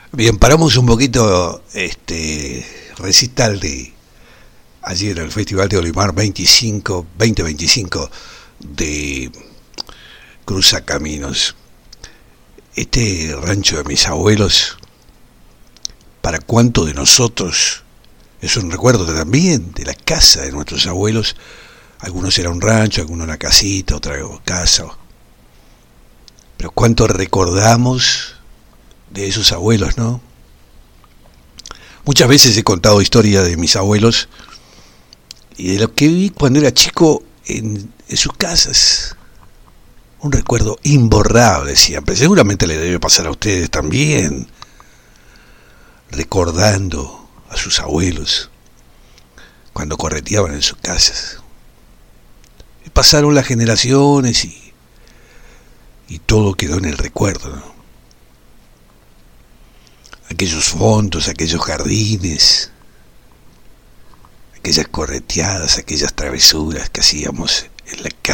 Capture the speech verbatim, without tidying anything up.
Bien, paramos un poquito este recital de ayer en el Festival de Olimar veinticinco, veinte veinticinco de Cruzacaminos. Este rancho de mis abuelos, para cuánto de nosotros, es un recuerdo también de la casa de nuestros abuelos. Algunos era un rancho, algunos una casita, otra casa. Pero cuánto recordamos de esos abuelos, ¿no? Muchas veces he contado historia de mis abuelos y de lo que vi cuando era chico en, en sus casas. Un recuerdo imborrable siempre. Seguramente le debe pasar a ustedes también, recordando a sus abuelos cuando correteaban en sus casas. Y pasaron las generaciones y, y todo quedó en el recuerdo, ¿no? Aquellos fondos, aquellos jardines, aquellas correteadas, aquellas travesuras que hacíamos en la